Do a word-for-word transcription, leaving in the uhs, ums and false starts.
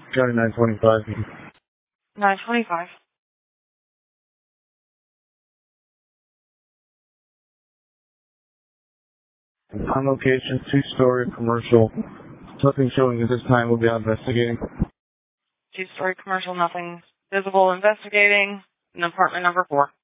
County nine twenty-five. nine twenty-five. On location, two-story commercial. Nothing showing at this time. We'll be out investigating. Two-story commercial, nothing visible. Investigating. In apartment number four.